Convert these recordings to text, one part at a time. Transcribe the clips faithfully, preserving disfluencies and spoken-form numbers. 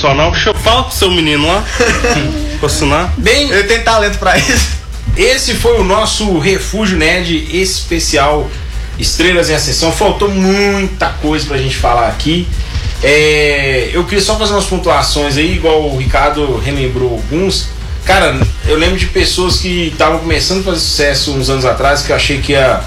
sensacional. Fala com o seu menino lá pra assinar. Bem, eu tenho talento pra isso. Esse foi o nosso Refúgio Nerd especial Estrelas em Ascensão. Faltou muita coisa pra gente falar aqui. É, eu queria só fazer umas pontuações aí, igual o Ricardo relembrou alguns. Cara, eu lembro de pessoas que estavam começando a fazer sucesso uns anos atrás, que eu achei que ia,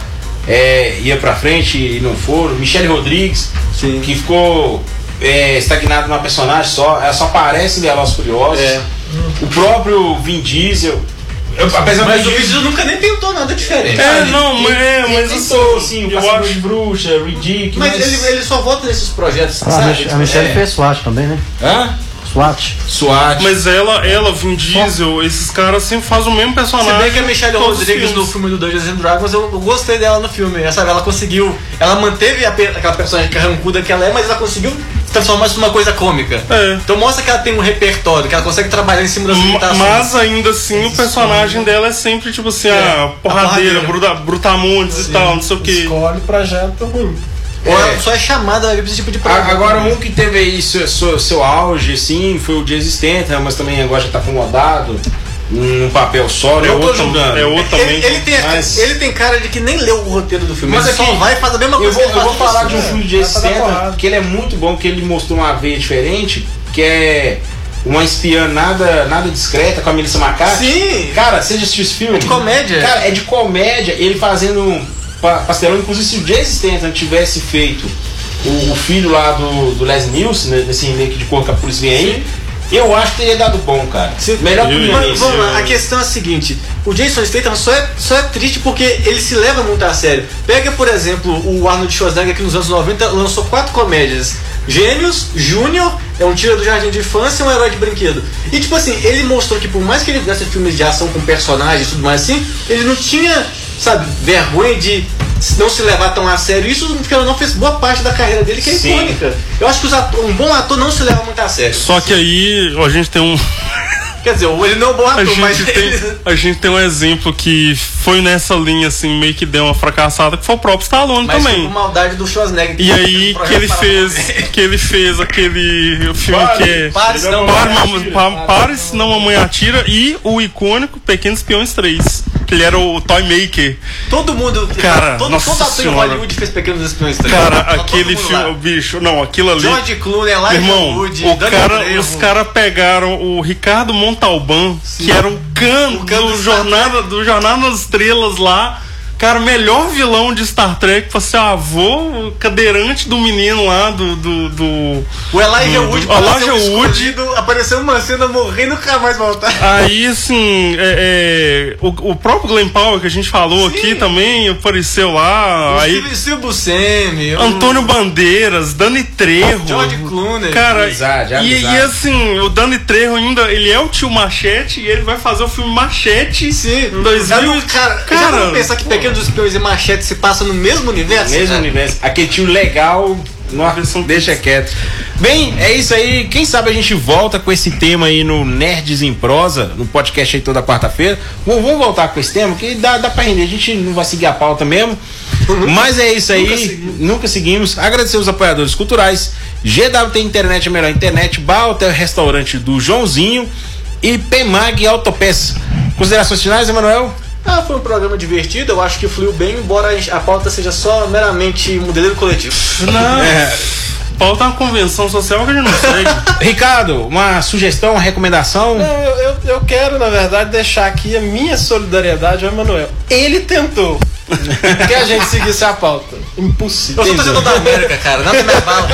é, ia pra frente e não foram. Michelle Rodrigues, sim, que ficou é, estagnado numa personagem só, ela só aparece em Velozes e Furiosos. É. O próprio Vin Diesel. Eu, apesar mas o Vin Diesel nunca nem tentou nada diferente. É, ah, não, ele, é, ele, mas ele eu sou assim, eu acho de bruxa, ridículo. Mas, mas... Ele, ele só volta nesses projetos, ah, sabe? A Michelle é. fez SWAT também, né? Hã? SWAT. SWAT. Mas ela, ela, Vin Diesel, esses caras sempre fazem o mesmo personagem. Se bem que a Michelle Rodrigues no filme do Dungeons and Dragons, eu, eu gostei dela no filme. Sabe? Ela conseguiu. Ela manteve a, aquela personagem carrancuda que ela é, mas ela conseguiu transformar isso numa coisa cômica. É. Então mostra que ela tem um repertório, que ela consegue trabalhar em cima das limitações. Mas ainda assim, o personagem dela é sempre tipo assim, é, a porradeira, bruta, brutamontes e tal, não sei o que. Escolhe projeto ruim. Ou ela só é chamada pra esse tipo de projeto. Agora, um que teve aí seu, seu, seu auge, assim, foi o Jason Statham, mas também agora já tá acomodado num papel só. É outro, julgando. É outro também. Ele, ele, tem, mas... ele tem cara de que nem leu o roteiro do filme. Mas ele aqui, só vai fazer a mesma coisa. Eu vou, que ele eu vou falar de um assim, filme de Jason Statham, que ele é muito bom, que ele mostrou uma veia diferente, que é uma espiã nada, nada discreta com a Melissa McCarthy. Sim! Cara, você já assistiu esse filme? É de comédia. Cara, é de comédia, ele fazendo pastelão. Inclusive, se o Jason Statham tivesse feito o, o filho lá do, do Les Nielsen, né, nesse remake de Cor que a Polícia Vem Aí, eu acho que teria dado bom, cara. Sim. Melhor que o Mas vamos lá, a questão é a seguinte: o Jason Statham só é, só é triste porque ele se leva muito a sério. Pega, por exemplo, o Arnold Schwarzenegger, que nos anos noventa lançou quatro comédias: Gêmeos, Júnior, é um tira do jardim de infância e um herói de brinquedo. E tipo assim, ele mostrou que por mais que ele fizesse filmes de ação com personagens e tudo mais assim, ele não tinha, sabe, vergonha de não se levar tão a sério. Isso porque ela não fez boa parte da carreira dele, que é Sim. icônica. Eu acho que os ator, um bom ator não se leva muito a sério. Só que aí a gente tem um... Quer dizer, ele não é um bom ator, a gente mas... Tem, a gente tem um exemplo que foi nessa linha, assim, meio que deu uma fracassada, que foi o próprio Stallone mas também. Mas com maldade do Schwarzenegger. E aí que ele fez, que ele fez aquele filme Pare, que é... Pare, não, Pare, Pare, Pare, senão a mãe atira. E o icônico Pequenos Espiões três, que ele era o Toy Maker. Todo mundo... Cara, todo, nossa todo ator em senhora. Hollywood fez Pequenos Espiões três. Cara, aquele filme, bicho... Não, aquilo ali... George Clooney, Elijah Irmão, Wood, o cara, os caras pegaram o Ricardo Montalban, Sim. que era o Khan, o Khan do, do, Jornada, do Jornada nas Estrelas lá. Cara, melhor vilão de Star Trek pra ser o avô cadeirante do menino lá, do... do, do o Elijah do, Wood, do, Elijah Wood apareceu uma cena morrendo e nunca mais voltar. Aí, assim, é, é, o, o próprio Glenn Powell que a gente falou Sim. aqui também apareceu lá. O aí, Steve Buscemi, Antônio o... Bandeiras, Dani Trejo. George Clooney. Cara, amizade, e, e assim, o Dani Trejo ainda, ele é o tio Machete e ele vai fazer o filme Machete. Sim. Em dois mil. Cara, cara, já não pensa que Pequenos Espiões e Machete se passam no mesmo universo? Mesmo né? universo. Aquele tio legal, nossa, deixa quieto. Bem, é isso aí. Quem sabe a gente volta com esse tema aí no Nerds em Prosa, no podcast aí toda quarta-feira. Vamos voltar com esse tema, que dá, dá pra render. A gente não vai seguir a pauta mesmo. Mas é isso aí. Nunca seguimos. Nunca seguimos. Agradecer os apoiadores culturais. G W T Internet, a melhor internet. Bar Hotel Restaurante do Joãozinho. E P M A G Autopeça. Considerações finais, Emanuel? Ah, foi um programa divertido, eu acho que fluiu bem, embora a pauta seja só meramente modelo coletivo. Não, é. Pauta é uma convenção social que a gente não segue. Ricardo, uma sugestão, uma recomendação? Não, eu, eu, eu quero, na verdade, deixar aqui a minha solidariedade ao Emanuel. Ele tentou que a gente seguisse a pauta. Impossível. Eu sou torcedor da América, cara, nada me abala.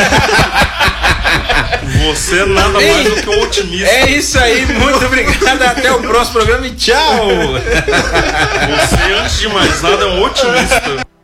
Você é nada mais do que um otimista. É isso aí, muito obrigado. Até o próximo programa e tchau. Você, antes de mais nada, é um otimista.